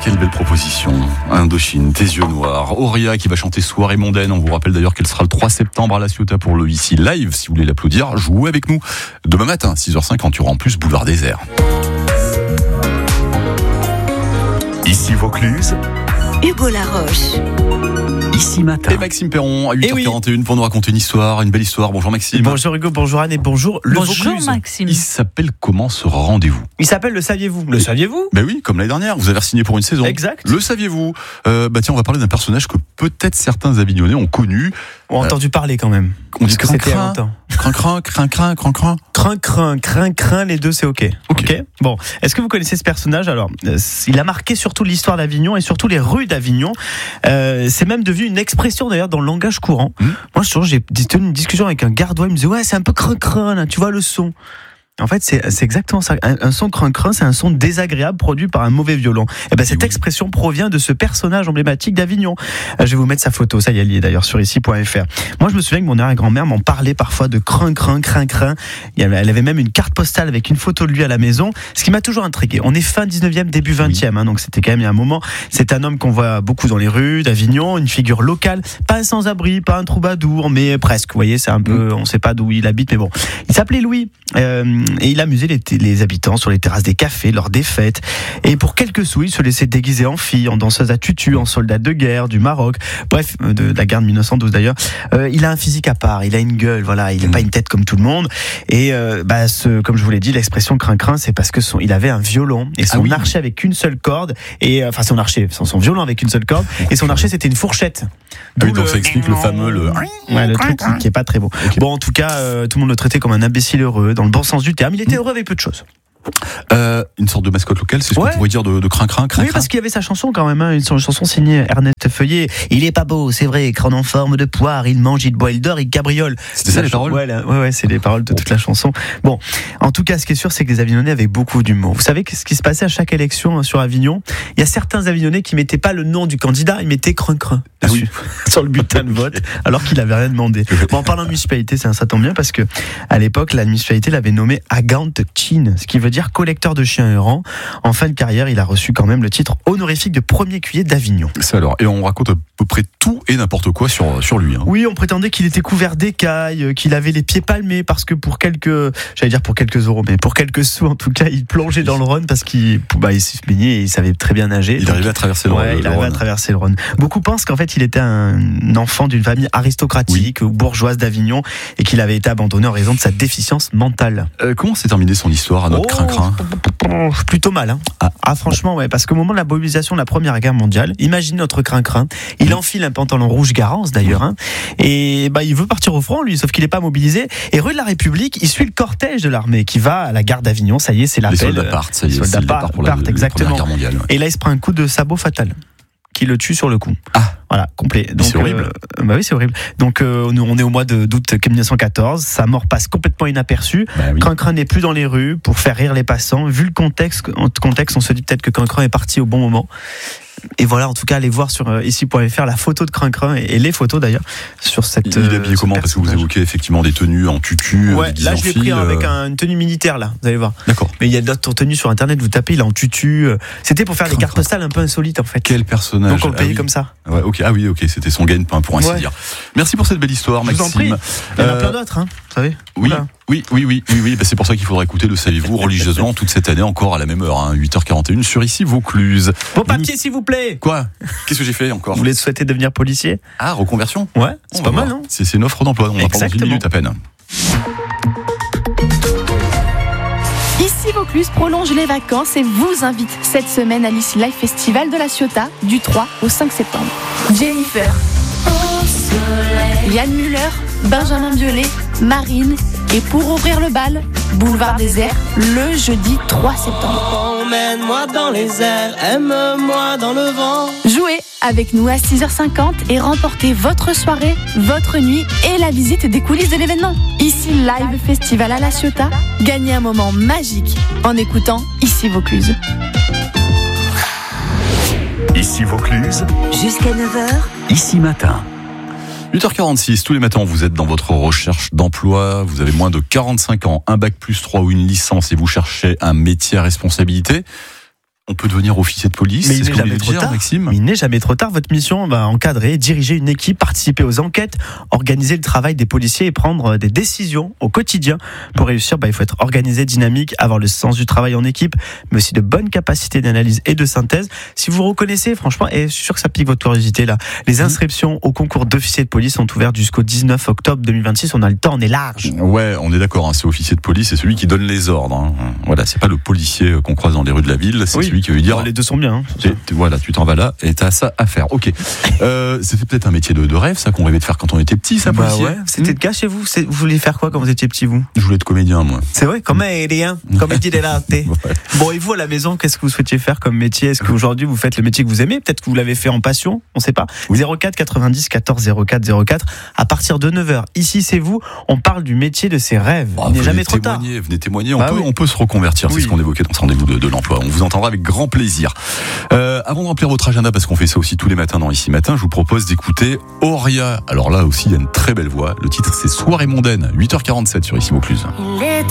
Quelle belle proposition. Indochine, tes yeux noirs. Auria qui va chanter Soirée mondaine. On vous rappelle d'ailleurs qu'elle sera le 3 septembre à La Ciotat pour le Ici Live. Si vous voulez l'applaudir, jouez avec nous. Demain matin, 6h50, tu auras en plus Boulevard Désert. Ici Vaucluse, Hugo Laroche. Ici Matin. Et Maxime Perron à 8h41 pour nous raconter une histoire, une belle histoire. Bonjour Maxime. Bonjour Hugo, bonjour Anne et bonjour le Bonjour Vaucluse. Maxime. Il s'appelle comment ce rendez-vous? Il s'appelle Le Saviez-vous? Le saviez-vous? Ben oui, comme l'année dernière, vous avez signé pour une saison. Exact. Le saviez-vous? Tiens, on va parler d'un personnage que peut-être certains Avignonnais ont connu. On a entendu parler quand même. On dit Parce que c'était il y a crin-crin, longtemps. crin-crin, Crin, les deux c'est ok. Ok. Bon, est-ce que vous connaissez ce personnage? Alors, il a marqué surtout l'histoire d'Avignon et surtout les rues d'Avignon. C'est même devenu une expression d'ailleurs dans le langage courant. Moi, j'ai tenu une discussion avec un gardois, il me disait ouais, c'est un peu crin-crin là, tu vois le son. En fait, c'est exactement ça. Un son crin-crin, c'est un son désagréable produit par un mauvais violon. Et ben, cette expression provient de ce personnage emblématique d'Avignon. Je vais vous mettre sa photo, ça y est, elle y est d'ailleurs sur ici.fr. Moi, je me souviens que mon arrière-grand-mère m'en parlait parfois de crin-crin. Elle avait même une carte postale avec une photo de lui à la maison, ce qui m'a toujours intrigué. On est fin 19e, début 20e, hein, donc c'était quand même il y a un moment. C'est un homme qu'on voit beaucoup dans les rues d'Avignon, une figure locale, pas un sans-abri, pas un troubadour, mais presque. Vous voyez, c'est un peu, on sait pas d'où il habite, mais bon. Il s'appelait Louis. Et il amusait les habitants sur les terrasses des cafés lors des fêtes. Et pour quelques sous, il se laissait déguiser en fille, en danseuse à tutu, en soldat de guerre du Maroc. Bref, de la guerre de 1912 d'ailleurs. Il a un physique à part, il a une gueule, voilà, il n'a pas une tête comme tout le monde. Et comme je vous l'ai dit, l'expression crin-crin, c'est parce que il avait un violon et son archet avec une seule corde. Et enfin son violon avec une seule corde. Et son archet c'était une fourchette. Oui, donc ça explique le fameux le truc qui est pas très beau. Okay. Bon, en tout cas, tout le monde le traitait comme un imbécile heureux, dans le bon sens du terme. Il était heureux avec peu de choses. Une sorte de mascotte locale, c'est ce qu'on pourrait dire de crin-crin. Oui, parce qu'il y avait sa chanson quand même, une chanson signée Ernest Feuillet. Il est pas beau, c'est vrai, crâne en forme de poire, il mange, il boit, il dort, il cabriole. C'était ça les paroles? Ouais, c'est les paroles de toute la chanson. Bon, en tout cas, ce qui est sûr, c'est que les Avignonnais avaient beaucoup d'humour. Vous savez ce qui se passait à chaque élection sur Avignon? Il y a certains Avignonnais qui mettaient pas le nom du candidat, ils mettaient crin-crin dessus, sur le bulletin de vote, alors qu'il avait rien demandé. Bon, en parlant de municipalité, ça tombe bien parce que à l'époque, la municipalité l'avait nommé Agant Chin, ce qui veut dire collecteur de chiens errants. En fin de carrière, il a reçu quand même le titre honorifique de premier écuyer d'Avignon. Ça alors, et on raconte à peu près tout et n'importe quoi sur lui. Hein. Oui, on prétendait qu'il était couvert d'écailles, qu'il avait les pieds palmés parce que pour quelques euros, mais pour quelques sous en tout cas, il plongeait dans le Rhône parce qu'il se baignait et il savait très bien nager. Il arrivait à traverser le Rhône. Ouais, il arrivait à traverser le Rhône. Beaucoup pensent qu'en fait, il était un enfant d'une famille aristocratique ou bourgeoise d'Avignon et qu'il avait été abandonné en raison de sa déficience mentale. Comment s'est terminée son histoire à notre crin-crin? Plutôt mal, hein. Franchement, ouais, parce qu'au moment de la mobilisation de la Première Guerre mondiale, imagine notre crin-crin, il enfile un pantalon rouge Garance d'ailleurs, hein, et il veut partir au front lui, sauf qu'il n'est pas mobilisé, et rue de la République, il suit le cortège de l'armée qui va à la gare d'Avignon, ça y est, c'est l'appel. Les soldats partent, ça y est, c'est le départ pour la Première Guerre mondiale. Ouais. Et là, il se prend un coup de sabot fatal, qui le tue sur le coup. Voilà, complet. Donc, c'est horrible. Oui, c'est horrible. Donc, on est au mois d'août 1914. Sa mort passe complètement inaperçue. Crin-crin n'est plus dans les rues pour faire rire les passants. Vu le contexte, on se dit peut-être que Crin-crin est parti au bon moment. Et voilà, en tout cas, allez voir sur ici.fr la photo de Crin-crin et les photos d'ailleurs sur cette. Il est habillé comment? Parce que vous évoquez effectivement des tenues en tutu. Ouais, là je l'ai pris avec une tenue militaire là, vous allez voir. D'accord. Mais il y a d'autres tenues sur internet, vous tapez, il est en tutu. C'était pour faire des cartes postales un peu insolites en fait. Quel personnage. Donc on le payait comme ça. Ouais, ok. Ah oui, ok, c'était son gagne-pain pour ainsi dire. Merci pour cette belle histoire, Maxime. Je vous en prie. Il y en a plein d'autres, hein, vous savez. Oui. Oui. C'est pour ça qu'il faudra écouter le saviez-vous religieusement toute cette année encore à la même heure, 8h41 sur ici Vaucluse. Vos papiers s'il vous plaît. Quoi? Qu'est-ce que j'ai fait encore? Vous voulez souhaiter devenir policier? Ah, reconversion? Ouais, c'est pas mal, non? C'est une offre d'emploi, on va prendre une minute à peine. Ici Vaucluse prolonge les vacances et vous invite cette semaine à l'Ici Live Festival de La Ciotat du 3 au 5 septembre. Jennifer, Yann Müller, Benjamin Biolay, Marine et pour ouvrir le bal, Boulevard Désert, le jeudi 3 septembre. Emmène-moi dans les airs, aime-moi dans le vent. Jouez avec nous à 6h50 et remportez votre soirée, votre nuit et la visite des coulisses de l'événement. Ici Live Festival à La Ciotat, gagnez un moment magique en écoutant Ici Vaucluse. Ici Vaucluse, Jusqu'à 9h. Ici Matin. 8h46, tous les matins vous êtes dans votre recherche d'emploi, vous avez moins de 45 ans, un bac+3 ou une licence et vous cherchez un métier à responsabilité. on peut devenir officier de police. Mais c'est il ce n'est qu'on jamais voulait trop dire, tard. Maxime. Il n'est jamais trop tard. Votre mission, encadrer, diriger une équipe, participer aux enquêtes, organiser le travail des policiers et prendre des décisions au quotidien. Pour réussir, il faut être organisé, dynamique, avoir le sens du travail en équipe, mais aussi de bonnes capacités d'analyse et de synthèse. Si vous reconnaissez, franchement, et je suis sûr que ça pique votre curiosité là, les inscriptions au concours d'officier de police sont ouvertes jusqu'au 19 octobre 2026. On a le temps, on est large. Ouais, on est d'accord, c'est officier de police, c'est celui qui donne les ordres. Voilà, c'est pas le policier qu'on croise dans les rues de la ville, c'est celui qui veut dire... Les deux sont bien. Voilà, tu t'en vas là et t'as ça à faire. Ok. C'était peut-être un métier de rêve, ça, qu'on rêvait de faire quand on était petit, ça, policier. Ouais. C'était le cas chez vous. Vous vouliez faire quoi quand vous étiez petit, vous? Je voulais être comédien, moi. C'est vrai, comédien, comédie dell'arte. Bon, et vous à la maison, qu'est-ce que vous souhaitiez faire comme métier? Est-ce qu'aujourd'hui vous faites le métier que vous aimez? Peut-être que vous l'avez fait en passion, on sait pas. 04 90 14 04 04. À partir de 9h, ici c'est vous. On parle du métier de ses rêves. Il n'est jamais trop tard. Venez témoigner. On peut se reconvertir. C'est ce qu'on évoquait dans ce rendez-vous de l'emploi. On vous entendra avec grand plaisir. Avant de remplir votre agenda, parce qu'on fait ça aussi tous les matins dans Ici Matin, je vous propose d'écouter Auria. Alors là aussi, il y a une très belle voix. Le titre, c'est Soirée mondaine. 8h47 sur Ici Vaucluse.